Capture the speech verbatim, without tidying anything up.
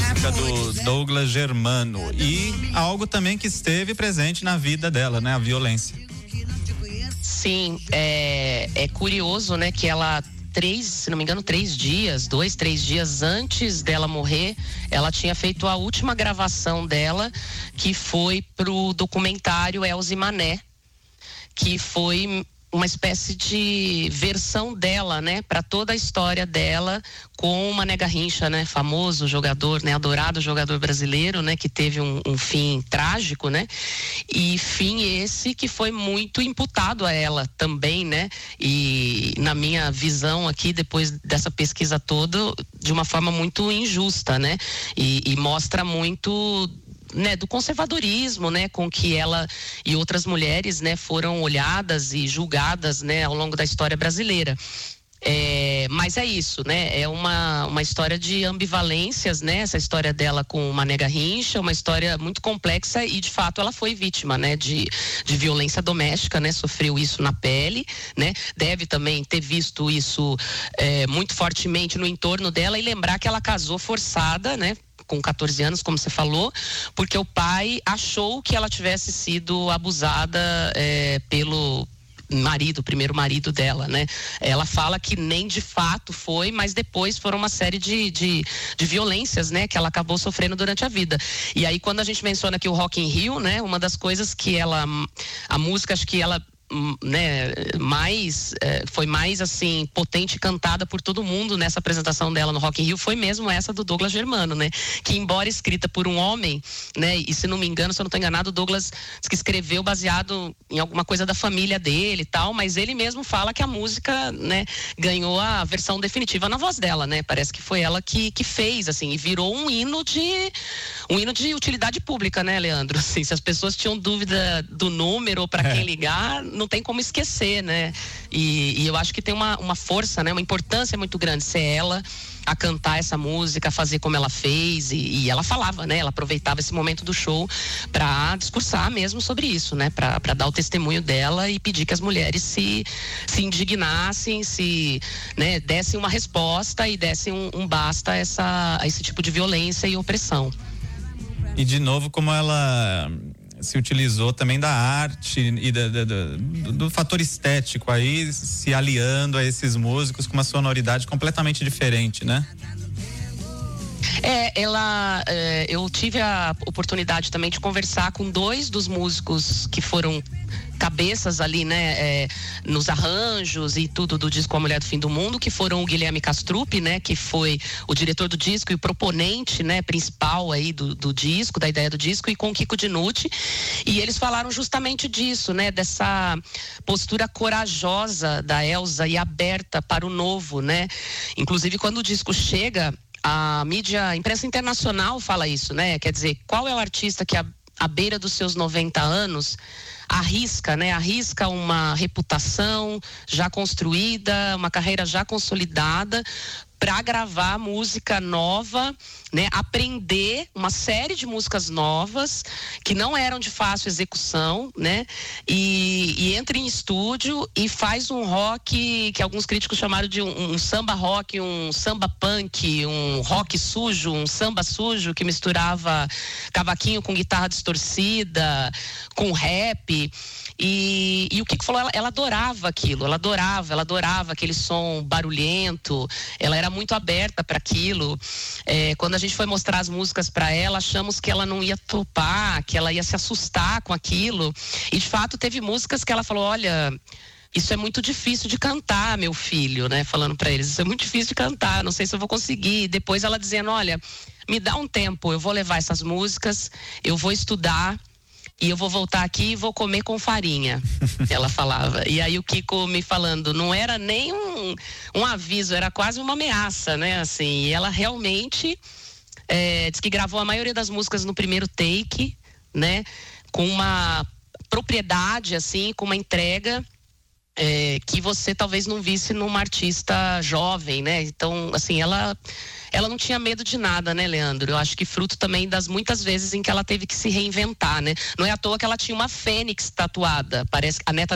música do Douglas Germano e algo também que esteve presente na vida dela, né? A violência. Sim, é, é curioso, né, que ela três, se não me engano, três dias, dois, três dias antes dela morrer, ela tinha feito a última gravação dela, que foi pro documentário Elza e Mané, que foi uma espécie de versão dela, né, para toda a história dela com o Mané Garrincha, né, famoso jogador, né, adorado jogador brasileiro, né, que teve um, um fim trágico, né, e fim esse que foi muito imputado a ela também, né, e na minha visão aqui, depois dessa pesquisa toda, de uma forma muito injusta, né, e, e mostra muito, né, do conservadorismo, né, com que ela e outras mulheres, né, foram olhadas e julgadas, né, ao longo da história brasileira. É, mas é isso, né? É uma, uma história de ambivalências, né? Essa história dela com o Mané Garrincha, uma história muito complexa e, de fato, ela foi vítima, né? De, de violência doméstica, né? Sofreu isso na pele, né? Deve também ter visto isso é, muito fortemente no entorno dela e lembrar que ela casou forçada, né? Com catorze anos, como você falou, porque o pai achou que ela tivesse sido abusada é, pelo marido, o primeiro marido dela, né? Ela fala que nem de fato foi, mas depois foram uma série de, de, de violências, né? Que ela acabou sofrendo durante a vida. E aí, quando a gente menciona aqui o Rock in Rio, né? Uma das coisas que ela, a música, acho que ela né, mais, é, foi mais assim, potente, cantada por todo mundo nessa apresentação dela no Rock in Rio, foi mesmo essa do Douglas Germano, né, que embora escrita por um homem, né, e se não me engano, se eu não estou enganado, o Douglas que escreveu baseado em alguma coisa da família dele e tal, mas ele mesmo fala que a música, né, ganhou a versão definitiva na voz dela, né, parece que foi ela que, que fez, assim, e virou um hino de um hino de utilidade pública, né, Leandro, assim, se as pessoas tinham dúvida do número ou para quem ligar, não tem como esquecer, né? E, e eu acho que tem uma, uma força, né? Uma importância muito grande ser ela a cantar essa música, a fazer como ela fez e, e ela falava, né? Ela aproveitava esse momento do show para discursar mesmo sobre isso, né? Para dar o testemunho dela e pedir que as mulheres se, se indignassem, se, né, dessem uma resposta e dessem um, um basta a, essa, a esse tipo de violência e opressão. E de novo, como ela se utilizou também da arte e da, da, do, do fator estético aí, se aliando a esses músicos com uma sonoridade completamente diferente, né? É, ela, é, eu tive a oportunidade também de conversar com dois dos músicos que foram cabeças ali, né, é, nos arranjos e tudo do disco A Mulher do Fim do Mundo, que foram o Guilherme Castrup, né, que foi o diretor do disco e o proponente, né, principal aí do, do disco, da ideia do disco, e com o Kiko Dinucci, e eles falaram justamente disso, né, dessa postura corajosa da Elza e aberta para o novo, né, inclusive quando o disco chega, a mídia, a imprensa internacional fala isso, né, quer dizer, qual é o artista que a à beira dos seus noventa anos, arrisca, né? Arrisca uma reputação já construída, uma carreira já consolidada, para gravar música nova, né? Aprender uma série de músicas novas que não eram de fácil execução, né? E, e entra em estúdio e faz um rock que alguns críticos chamaram de um, um samba rock, um samba punk, um rock sujo, um samba sujo que misturava cavaquinho com guitarra distorcida, com rap. E, e o Kiko falou, ela, ela adorava aquilo, ela adorava, ela adorava aquele som barulhento, ela era muito aberta para aquilo. É, quando a gente foi mostrar as músicas para ela, achamos que ela não ia topar, que ela ia se assustar com aquilo. E de fato teve músicas que ela falou, olha, isso é muito difícil de cantar, meu filho, né? Falando para eles, isso é muito difícil de cantar, não sei se eu vou conseguir. Depois ela dizendo, olha, me dá um tempo, eu vou levar essas músicas, eu vou estudar, e eu vou voltar aqui e vou comer com farinha, ela falava. E aí o Kiko me falando, não era nem um, um aviso, era quase uma ameaça, né? Assim, e ela realmente é, diz que gravou a maioria das músicas no primeiro take, né? Com uma propriedade, assim, com uma entrega é, que você talvez não visse numa artista jovem, né? Então, assim, ela... ela não tinha medo de nada, né, Leandro? Eu acho que fruto também das muitas vezes em que ela teve que se reinventar, né? Não é à toa que ela tinha uma fênix tatuada. Parece que a neta